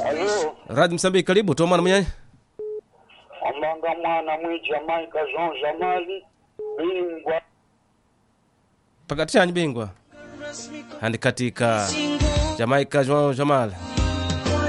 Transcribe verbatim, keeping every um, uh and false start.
Alo. Radio Msambiki, karibu toma na mwenye. Ambanga mwana mwi Jamaica Jean Jamali bingwa. Pakatisha bingwa. Handi katika Jamaica Jean Jamal.